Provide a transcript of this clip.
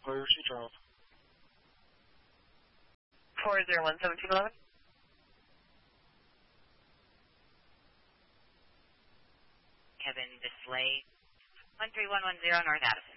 Piracy Drive. 401-1711. Kevin Bisley, 13110 North Addison.